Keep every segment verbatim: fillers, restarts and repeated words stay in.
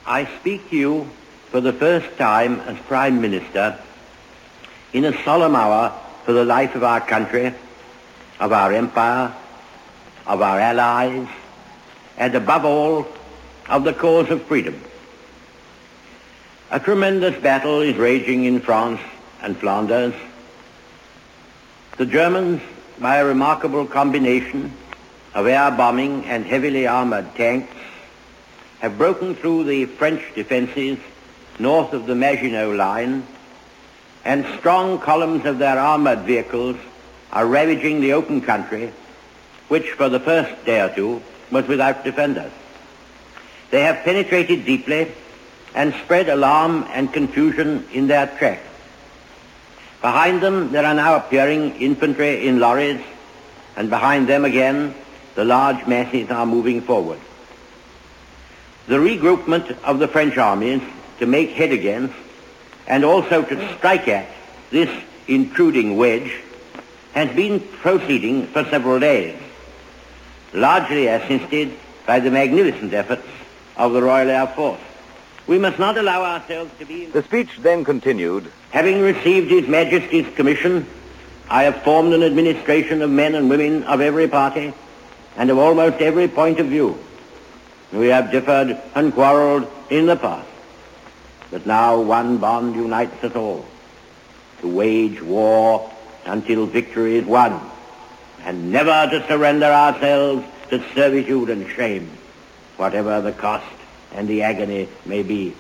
I speak to you for the first time as Prime Minister in a solemn hour for the life of our country, of our empire, of our allies, and above all, of the cause of freedom. A tremendous battle is raging in France and Flanders. The Germans, by a remarkable combination of air bombing and heavily armored tanks, have broken through the French defenses north of the Maginot Line, and strong columns of their armored vehicles are ravaging the open country, which for the first day or two was without defenders. They have penetrated deeply and spread alarm and confusion in their track. Behind them there are now appearing infantry in lorries, and behind them again the large masses are moving forward. The regroupment of the French armies to make head against and also to strike at this intruding wedge has been proceeding for several days, largely assisted by the magnificent efforts of the Royal Air Force. We must not allow ourselves to be... The speech then continued. Having received His Majesty's commission, I have formed an administration of men and women of every party and of almost every point of view. We have differed and quarrelled in the past, but now one bond unites us all, to wage war until victory is won, and never to surrender ourselves to servitude and shame, whatever the cost and the agony may be.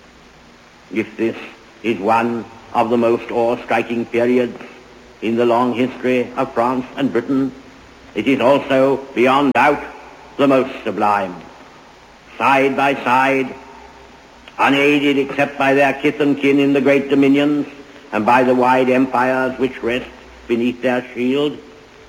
If this is one of the most awe-striking periods in the long history of France and Britain, it is also, beyond doubt, the most sublime. Side by side, unaided except by their kith and kin in the great dominions and by the wide empires which rest beneath their shield,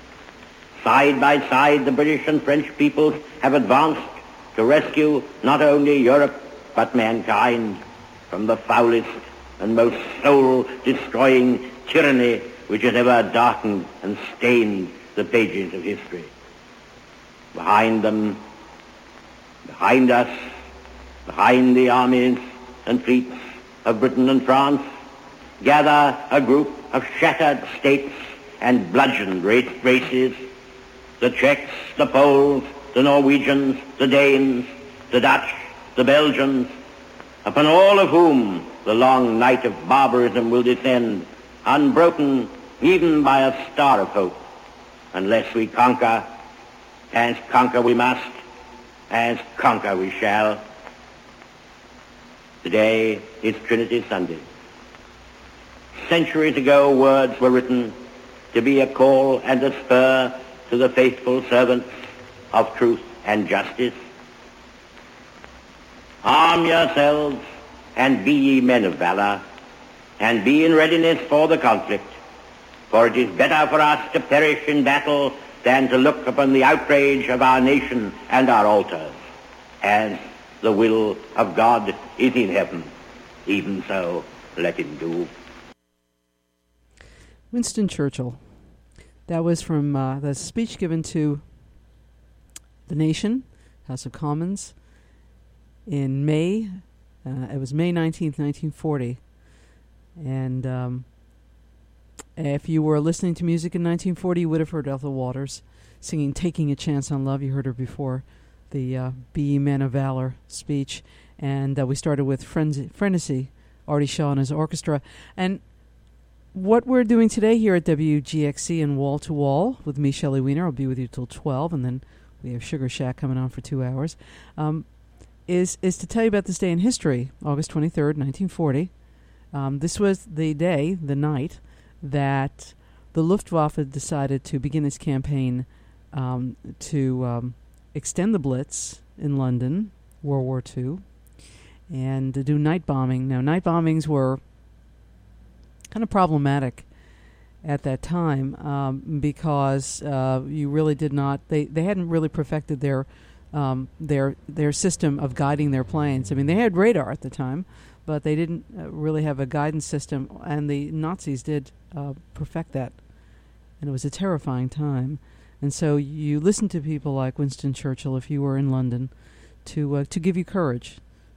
side by side the British and French peoples have advanced to rescue not only Europe but mankind from the foulest and most soul-destroying tyranny which has ever darkened and stained the pages of history. Behind them, behind us, behind the armies and fleets of Britain and France, gather a group of shattered states and bludgeoned races, the Czechs, the Poles, the Norwegians, the Danes, the Dutch, the Belgians, upon all of whom the long night of barbarism will descend, unbroken even by a star of hope, unless we conquer, as conquer we must, as conquer we shall. Today is Trinity Sunday. Centuries ago words were written to be a call and a spur to the faithful servants of truth and justice. Arm yourselves and be ye men of valor, and be in readiness for the conflict, for it is better for us to perish in battle than to look upon the outrage of our nation and our altars. As the will of God is in heaven, even so let him do. Winston Churchill. That was from uh, the speech given to the nation, House of Commons, in May. Uh, it was May nineteenth, nineteen forty. And um, if you were listening to music in nineteen forty, you would have heard Ethel Waters singing Taking a Chance on Love. You heard her before the uh, Be Ye Men of Valor speech. And uh, we started with Frenzy, Frenesy, Artie Shaw and his orchestra. And what we're doing today here at W G X C and Wall to Wall with me, Shelley Weiner, I'll be with you till twelve, and then we have Sugar Shack coming on for two hours, um, is is to tell you about this day in history, August twenty-third, nineteen forty. Um, this was the day, the night, that the Luftwaffe decided to begin its campaign um, to um, extend the Blitz in London, World War Two, and to do night bombing. Now, night bombings were kind of problematic at that time um, because uh, you really did not, they, they hadn't really perfected their um, their their system of guiding their planes. I mean, they had radar at the time, but they didn't uh, really have a guidance system, and the Nazis did uh, perfect that, and it was a terrifying time. And so you listen to people like Winston Churchill, if you were in London, to uh, to give you courage,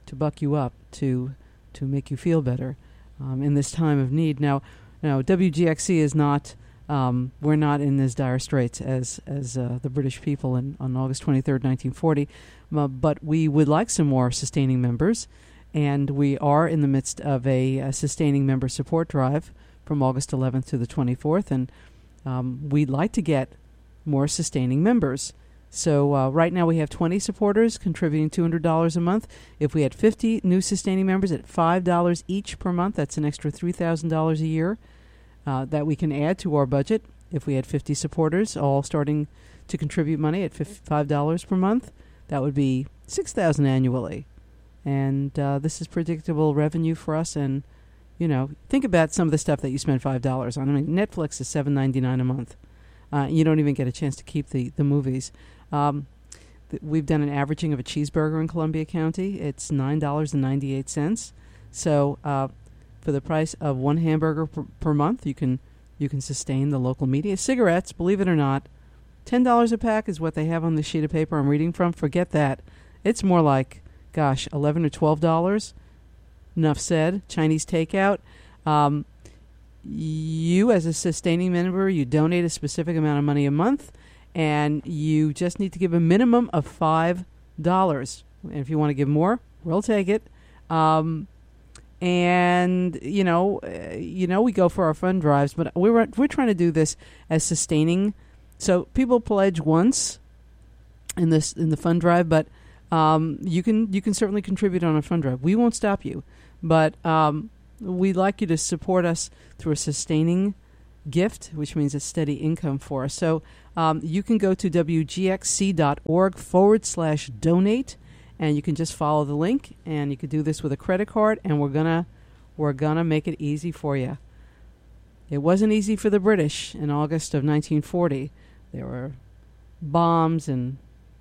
to buck you up, to to make you feel better um, in this time of need. Now, now W G X C is not. Um, we're not in as dire straits as as uh, the British people in, on August twenty-third, nineteen forty, uh, but we would like some more sustaining members, and we are in the midst of a, a sustaining member support drive from August eleventh to the twenty-fourth, and um, we'd like to get more sustaining members. So uh, right now we have twenty supporters contributing two hundred dollars a month. If we had fifty new sustaining members at five dollars each per month, that's an extra three thousand dollars a year. Uh, that we can add to our budget if we had fifty supporters, all starting to contribute money at five dollars per month. That would be six thousand dollars annually. And uh, this is predictable revenue for us. And, you know, think about some of the stuff that you spend five dollars on. I mean, Netflix is seven ninety-nine a month. Uh, you don't even get a chance to keep the, the movies. Um, th- we've done an averaging of a cheeseburger in Columbia County. It's nine dollars and ninety-eight cents. So... Uh, For the price of one hamburger per, per month, you can you can sustain the local media. Cigarettes, believe it or not, ten dollars a pack is what they have on the sheet of paper I'm reading from. Forget that. It's more like, gosh, eleven or twelve dollars. Enough said. Chinese takeout. Um, you, as a sustaining member, you donate a specific amount of money a month, and you just need to give a minimum of five dollars. And if you want to give more, we'll take it. Um... And you know, uh, you know, we go for our fund drives, but we're we're trying to do this as sustaining. So people pledge once in this in the fund drive, but um, you can you can certainly contribute on a fund drive. We won't stop you, but um, we'd like you to support us through a sustaining gift, which means a steady income for us. So um, you can go to wgxc.org forward slash donate. And you can just follow the link, and you can do this with a credit card, and we're gonna we're gonna make it easy for you. It wasn't easy for the British in August of nineteen forty. There were bombs, and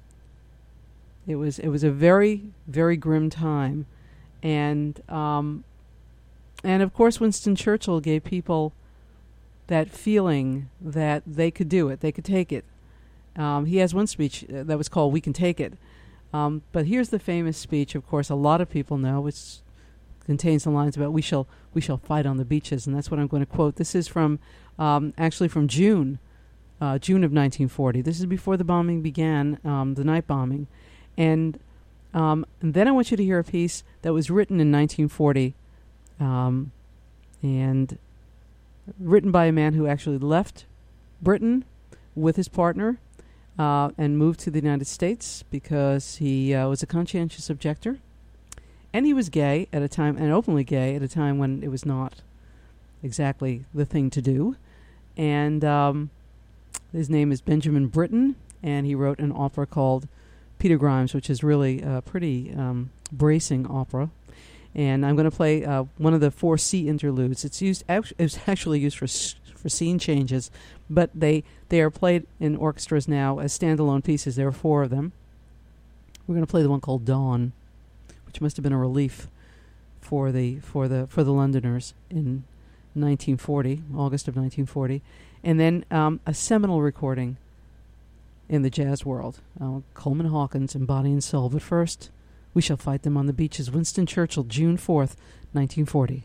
it was it was a very very grim time, and um, and of course Winston Churchill gave people that feeling that they could do it, they could take it. Um, he has one speech that was called "We Can Take It." Um, but here's the famous speech, of course, a lot of people know, which contains the lines about we shall we shall fight on the beaches, and that's what I'm going to quote. This is from, um, actually from June, uh, June of nineteen forty. This is before the bombing began, um, the night bombing. And, um, and then I want you to hear a piece that was written in nineteen forty, um, and written by a man who actually left Britain with his partner, Uh, and moved to the United States because he uh, was a conscientious objector. And he was gay at a time, and openly gay at a time when it was not exactly the thing to do. And um, his name is Benjamin Britten, and he wrote an opera called Peter Grimes, which is really a pretty um, bracing opera. And I'm going to play uh, one of the four C interludes. It's used. It's actually used for for scene changes, but they they are played in orchestras now as standalone pieces. There are four of them. We're going to play the one called Dawn, which must have been a relief for the for the for the Londoners in nineteen forty, August of nineteen forty, and then um, a seminal recording in the jazz world, uh, Coleman Hawkins and Body and Soul. But first, We Shall Fight Them on the Beaches. Winston Churchill, June fourth, nineteen forty.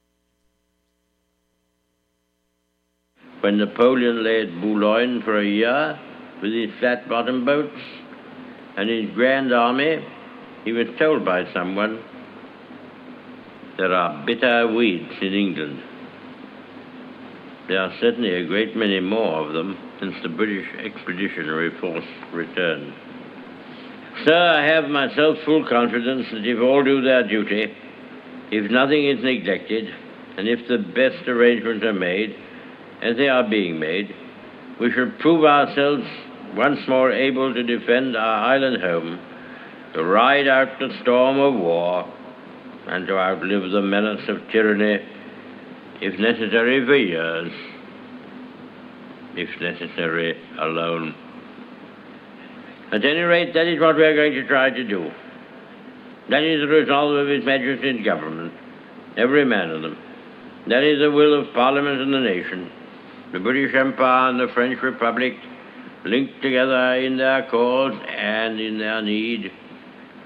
When Napoleon lay at Boulogne for a year with his flat-bottom boats and his grand army, he was told by someone, there are bitter weeds in England. There are certainly a great many more of them since the British Expeditionary Force returned. Sir, I have myself full confidence that if all do their duty, if nothing is neglected, and if the best arrangements are made, as they are being made, we shall prove ourselves once more able to defend our island home, to ride out the storm of war, and to outlive the menace of tyranny, if necessary for years, if necessary alone. At any rate, that is what we are going to try to do. That is the resolve of His Majesty's government, every man of them. That is the will of Parliament and the nation. The British Empire and the French Republic, linked together in their cause and in their need,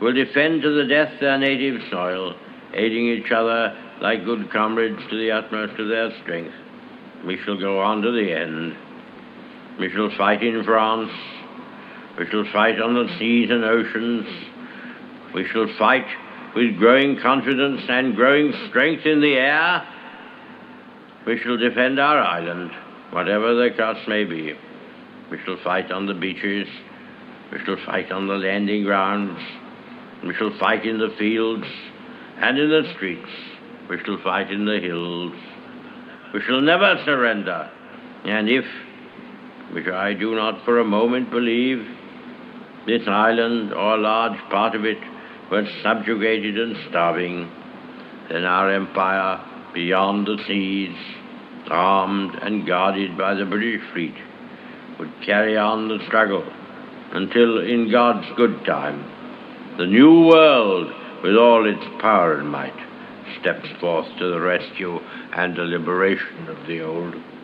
will defend to the death their native soil, aiding each other like good comrades to the utmost of their strength. We shall go on to the end. We shall fight in France. We shall fight on the seas and oceans. We shall fight with growing confidence and growing strength in the air. We shall defend our island, whatever the cost may be. We shall fight on the beaches. We shall fight on the landing grounds. We shall fight in the fields and in the streets. We shall fight in the hills. We shall never surrender. And if, which I do not for a moment believe, this island or a large part of it were subjugated and starving, then our empire beyond the seas, armed and guarded by the British fleet, would carry on the struggle until, in God's good time, the new world, with all its power and might, steps forth to the rescue and the liberation of the old.